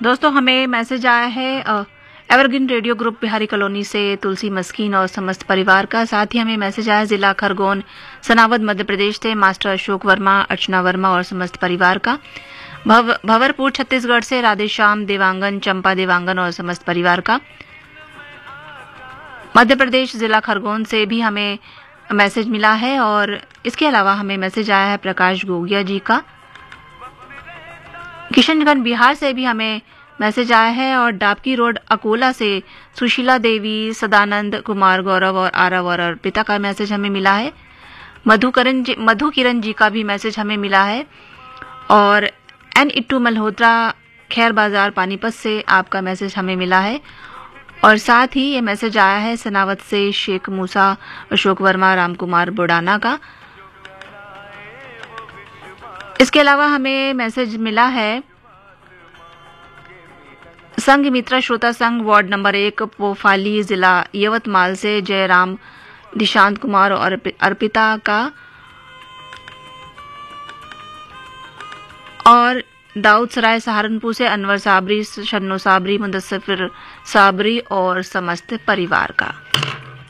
दोस्तों हमें मैसेज आया है evergreen radio group Bihari colony से तुलसी मस्कीन और समस्त परिवार का। साथ ही हमें मैसेज आया जिला खरगोन सनावद मध्य प्रदेश से मास्टर अशोक वर्मा, अर्चना वर्मा और समस्त परिवार का। भंवरपुर छत्तीसगढ़ से राधेश्याम देवांगन, चंपा देवांगन और समस्त परिवार का। मध्य प्रदेश जिला खरगोन से भी हमें मैसेज मिला है और इसके अलावा हमें मैसेज आया है प्रकाश गोगिया जी का। किशनगंज बिहार से भी हमें मैसेज आया है और डाबकी रोड अकोला से सुशीला देवी, सदानंद कुमार, गौरव और आरव और अर्पिता का मैसेज हमें मिला है। मधु किरण जी का भी मैसेज हमें मिला है और एन इट्टू मल्होत्रा खैर बाजार पानीपत से आपका मैसेज हमें मिला है। और साथ ही ये मैसेज आया है सनावत से शेख मूसा, अशोक वर्मा, राम कुमार बुडाना का। इसके अलावा हमें मैसेज मिला है संघ मित्रा श्रोता संघ वार्ड नंबर 1 पोफाली जिला यवतमाल से जयराम, निशांत कुमार और अर्पिता का। और दाऊद सराय सहारनपुर से अनवर साबरी, शन्नो साबरी, मुदस्सिर साबरी और समस्त परिवार का।